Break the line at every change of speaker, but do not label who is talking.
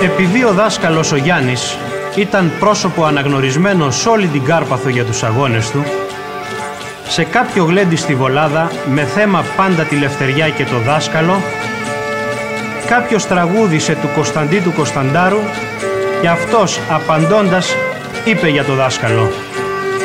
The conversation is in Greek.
Επειδή ο δάσκαλος ο Γιάννης ήταν πρόσωπο αναγνωρισμένο σε όλη την Κάρπαθο για τους αγώνες του, σε κάποιο γλέντι στη Βολάδα, με θέμα πάντα τη λευτεριά και το δάσκαλο, κάποιος τραγούδισε του Κωνσταντί του Κωνσταντάρου και αυτός απαντώντας είπε για το δάσκαλο: